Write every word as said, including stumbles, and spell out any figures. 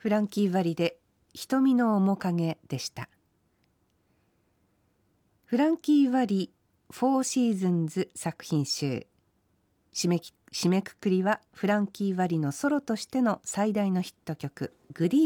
フランキー・ヴァリで瞳の面影でした。フランキー・ヴァリフォーシーズンズ作品集、締めき締めくくりはフランキー・ヴァリのソロとしての最大のヒット曲グリー